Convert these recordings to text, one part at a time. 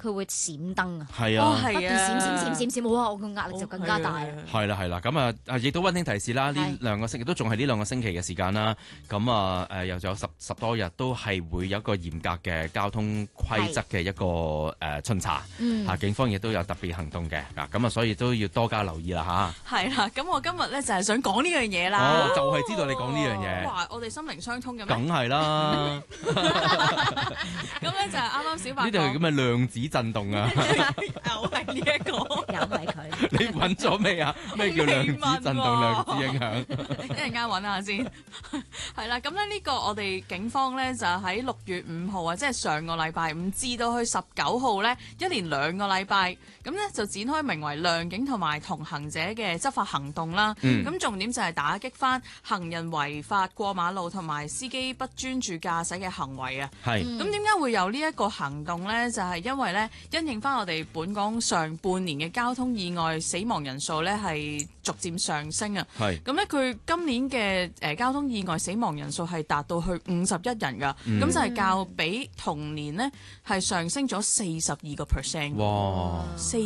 佢會閃燈啊， 係啊， 不斷閃，哇！我個壓力就更加大啦。 係啦，咁啊，亦都溫馨提示啦，呢兩個星期都仲係呢兩個星期嘅時間啦。咁啊，又仲有十多日都係會有一個嚴格嘅交通規則嘅一個巡查。警方亦都有特別行動嘅。咁啊，所以都要多加留意啦嚇。 係啦，咁我今日咧就係想講呢樣嘢啦。 就係知道你講呢樣嘢。 哇！我哋心靈相通嘅咩？ 梗係啦。 咁咧就係啱啱小白呢度係咁嘅量子震動啊！ 又係呢一個， 又係佢。 你揾咗未啊？咩叫量子震動、量子影響？ 一陣間揾下先。係啦，咁咧呢個我哋警方咧就喺6月5號啊，即係上個禮拜五至到去19號咧，一連2個禮拜，咁咧就展開名為亮警同埋同行者嘅執法行動啦。咁重點就係打擊翻行人違法過馬路同埋司機不專注駕駛嘅行為啊。 係。 咁點解會有呢一個行動呢？就係因為咧，因應翻我哋本港上半年嘅交通意外死亡人數咧係逐漸上升啊。 係。 咁咧，佢今年嘅交通意外死亡人數係達到去51人㗎。咁就係較比同年呢係上升咗42%。 哇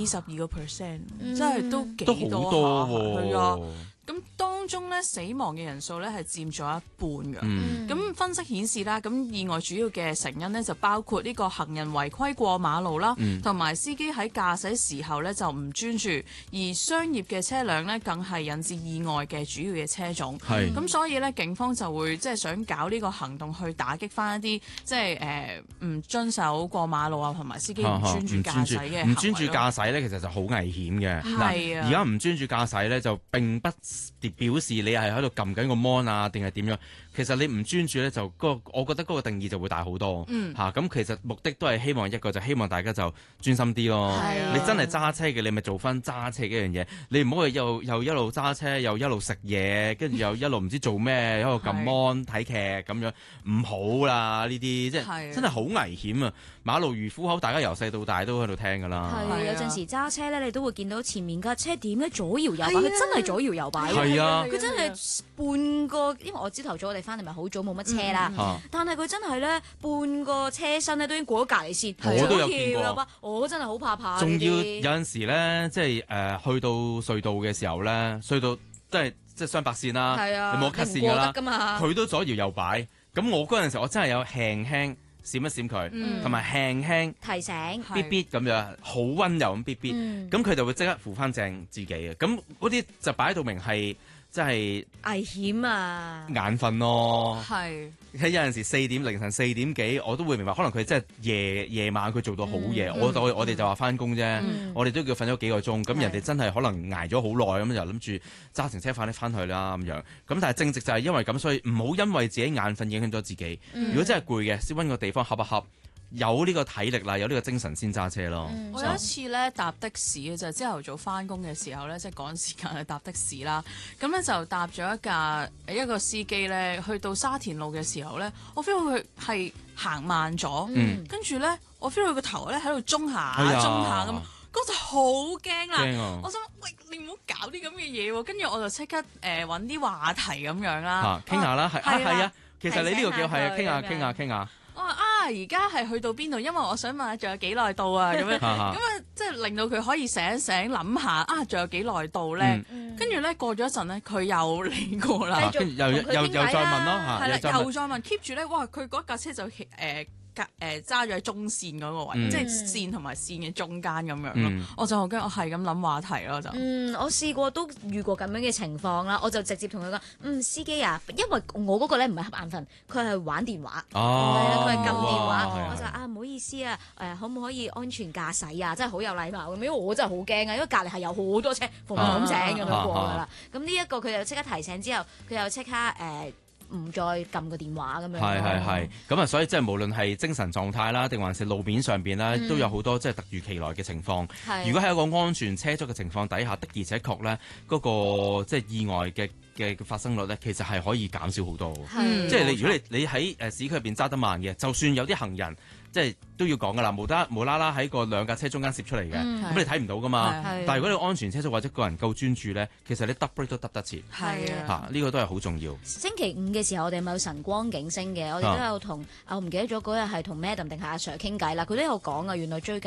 ！42%，真係都幾多好多喎。 係啊。咁當中咧死亡嘅人數咧係佔咗一半㗎。咁分析顯示啦，咁意外主要嘅成因呢，就包括呢個行人違規過馬路啦，同埋司機喺駕駛時候咧就唔專注，而商業嘅車輛咧更係引致意外嘅主要嘅車種。咁所以咧警方就會即係想搞呢個行動去打擊翻一啲即係唔遵守過馬路啊，同埋司機唔專注駕駛嘅唔專注駕駛咧，其實就好危險嘅。 係啊， 而家唔專注駕駛咧，就並不表示你係喺度撳緊個 mon 啊，定係點樣？其實你唔專注咧，就我覺得嗰個定義就會大好多嚇。咁其實目的都係希望一個，就希望大家就專心啲咯。你真係揸車嘅，你咪做翻揸車嘅一樣嘢。你唔好係又一路揸車，又一路食嘢，跟住又一路唔知做咩，喺度撳 mon 睇劇咁樣，唔好啦呢啲，即係真係好危險啊！馬路如虎口，大家由細到大都喺度聽㗎啦。 係有陣時揸車咧，你都會見到前面架車點咧左搖右擺，佢真係左搖右擺。 係啊， 佢真係半個，因為我朝頭早我哋翻嚟咪好早冇乜車啦，但係佢真係咧半個車身咧都已經過咗隔離線， 我都有見過。 我真係好怕。 仲要有陣時咧，即係去到隧道嘅時候咧，隧道即係雙白線啦，你冇 cut 線㗎啦，佢都左搖右擺。咁我嗰陣時我真係有輕輕閃一閃佢，同埋輕輕提醒嗶嗶咁樣，好溫柔咁嗶嗶，咁佢就會即刻扶翻正自己嘅。咁嗰啲就擺到明係真係危險啊！ 眼瞓咯， 係有陣時凌晨4點幾，我都會明白，可能佢真係夜晚佢做到好夜，我哋就話翻工啫，我哋都叫瞓咗幾個鐘，咁人哋真係可能捱咗好耐咁，就諗住揸成車快啲翻去啦咁樣。咁但係正直就係因為咁，所以唔好因為自己眼瞓影響咗自己。如果真係攰嘅，先揾個地方瞌一瞌。有呢個體力啦，有呢個精神先揸車咯。 我有一次咧搭的士嘅就係朝頭早翻工嘅時候咧，即係趕時間去搭的士啦。咁咧就搭咗一個司機咧，去到沙田路嘅時候咧，我 feel 佢係行慢咗，跟住咧我 feel 佢個頭咧喺度中下咁，嗰陣好驚啦！我想喂，你唔好搞啲咁嘅嘢喎。跟住我就即刻揾啲話題咁樣啦， 傾下啦，係啊，其實你呢個叫係傾下。 我話而家係去到邊度？因為我想問下仲有幾耐到啊？咁樣即係令到佢可以醒一醒，諗下仲有幾耐到咧？跟住咧過咗一陣咧，佢又嚟過啦， 又再問咯， 係啦，又再問 keep 住咧，哇！佢嗰架車就揸咗喺中線嗰個位，即係線同埋線嘅中間咁樣咯。我就好驚，我係咁諗話題咯就。 我試過都遇過咁樣嘅情況啦，我就直接同佢講，司機啊，因為我嗰個咧唔係瞌眼瞓，佢係玩電話，佢係撳電話，我就唔好意思啊，可唔可以安全駕駛啊？真係好有禮貌咁，因為我真係好驚啊，因為隔離係有好多車逢咁醒咁樣過㗎啦。咁呢一個佢就即刻提醒之後，佢又即刻唔再撳個電話咁樣。 係咁啊！所以即係無論係精神狀態啦，定還是路面上邊咧，都有好多即係突如其來嘅情況。如果喺一個安全車速嘅情況底下，的而且確咧，嗰個即係意外嘅發生率咧，其實係可以減少好多。即係如果你喺市區入邊揸得慢嘅，就算有啲行人。即係都要講㗎啦，無啦啦喺個兩架車中間攝出嚟嘅，咁你睇唔到㗎嘛。但係如果你安全車速或者個人夠專注咧，其實你得 break 都得得切。呢個都係好重要。 星期5嘅時候，我哋咪有晨光警聲嘅，我哋都有同我唔記得咗嗰日係同 Madam 定係阿 Sir 傾偈啦，佢都有講啊，原來最近